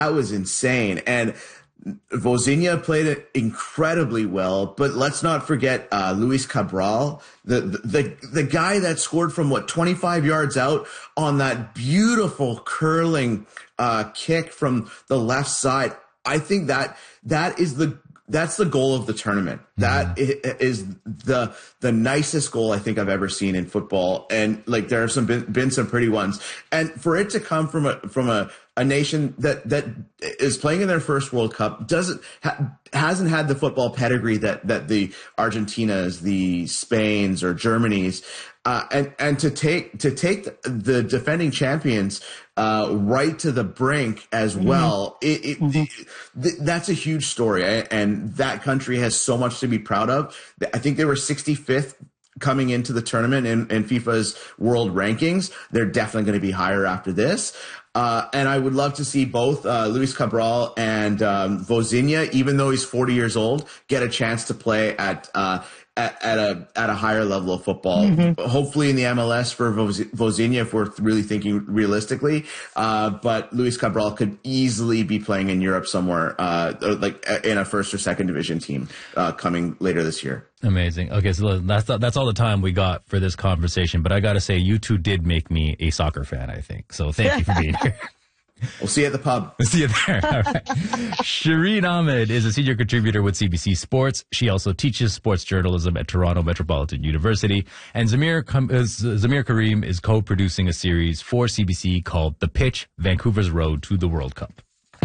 That was insane. And Vozinha played it incredibly well, but let's not forget Luis Cabral, the guy that scored from 25 yards out on that beautiful curling kick from the left side. I think that's the goal of the tournament. That is the nicest goal I think I've ever seen in football. And like there have been some pretty ones. And for it to come from a nation that is playing in their first World Cup, hasn't had the football pedigree that the Argentinas, the Spains or Germanys, and to take the defending champions right to the brink as well. That's a huge story, and that country has so much to be proud of. I think they were 65th coming into the tournament in FIFA's world rankings. They're definitely going to be higher after this. And I would love to see both Luis Cabral and Vozinha, even though he's 40 years old, get a chance to play at a higher level of football. Hopefully in the MLS for Vozinha, if we're really thinking realistically. But Luis Cabral could easily be playing in Europe somewhere, like in a first or second division team coming later this year. Amazing. Okay, so that's all the time we got for this conversation. But I got to say, you two did make me a soccer fan, I think. So thank you for being here. We'll see you at the pub. We'll see you there. All right. Shireen Ahmed is a senior contributor with CBC Sports. She also teaches sports journalism at Toronto Metropolitan University. And Zamir Karim is co-producing a series for CBC called The Pitch, Vancouver's Road to the World Cup.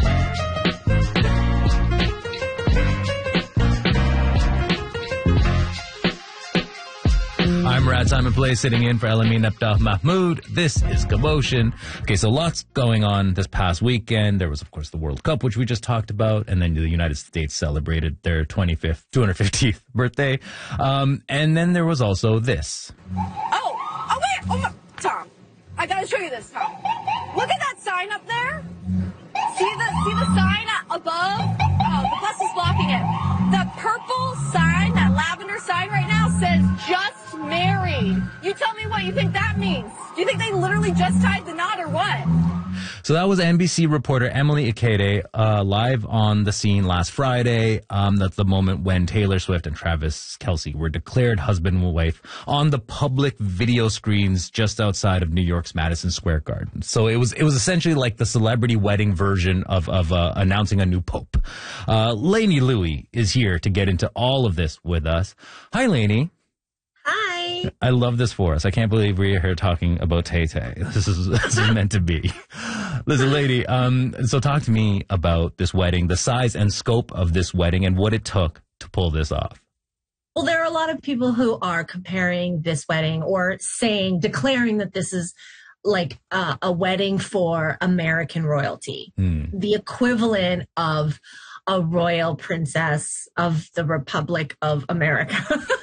I'm Murad Simon Play, sitting in for Elamine Abdal Mahmoud. This is Commotion. Okay, so lots going on this past weekend. There was, of course, the World Cup, which we just talked about, and then the United States celebrated their 250th birthday. And then there was also this. Oh, wait, Tom, I gotta show you this, Tom. Look at that sign up there. See the sign above? Oh, the bus is blocking it. The purple sign, that lavender sign right now says just married. You tell me what you think that means. Do you think they literally just tied the knot or what? So that was NBC reporter Emily Ikede live on the scene last Friday. That's the moment when Taylor Swift and Travis Kelce were declared husband and wife on the public video screens just outside of New York's Madison Square Garden. So it was essentially like the celebrity wedding version of announcing a new pope. Lainey Louie is here to get into all of this with us. Hi, Lainey. Hi. I love this for us. I can't believe we're here talking about Tay-Tay. This is meant to be. Listen, lady, so talk to me about this wedding, the size and scope of this wedding, and what it took to pull this off. Well, there are a lot of people who are comparing this wedding or declaring that this is like a wedding for American royalty, the equivalent of a royal princess of the Republic of America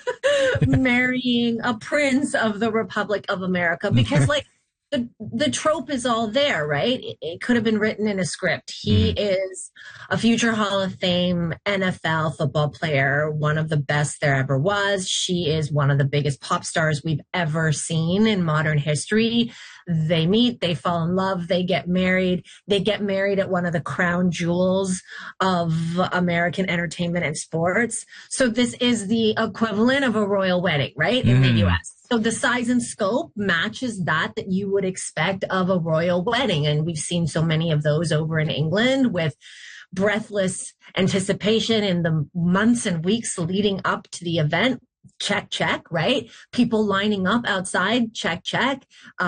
marrying a prince of the Republic of America, because like the trope is all there, right? It could have been written in a script. He is a future Hall of Fame NFL football player, one of the best there ever was. She is one of the biggest pop stars we've ever seen in modern history. They meet, they fall in love, they get married. They get married at one of the crown jewels of American entertainment and sports. So this is the equivalent of a royal wedding, right? In the U.S. So the size and scope matches that you would expect of a royal wedding. And we've seen so many of those over in England with breathless anticipation in the months and weeks leading up to the event. Check, check, right? People lining up outside, check, check.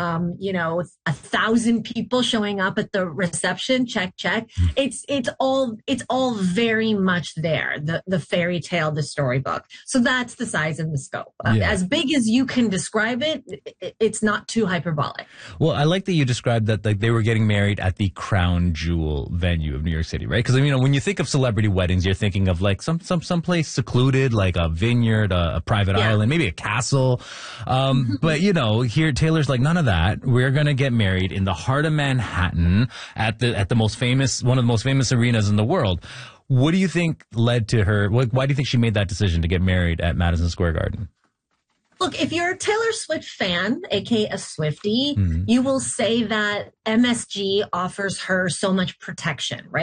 1,000 people showing up at the reception, check, check. It's all very much there. The fairy tale, the storybook. So that's the size and the scope. As big as you can describe it, it's not too hyperbolic. Well, I like that you described that like they were getting married at the crown jewel venue of New York City, right? Because when you think of celebrity weddings, you're thinking of like some place secluded, like a vineyard, a private island, maybe a castle. But here Taylor's like, none of that. We're going to get married in the heart of Manhattan at the most famous, one of the most famous arenas in the world. What do you think led to her? Why do you think she made that decision to get married at Madison Square Garden? Look, if you're a Taylor Swift fan, aka a Swiftie, you will say that MSG offers her so much protection, right?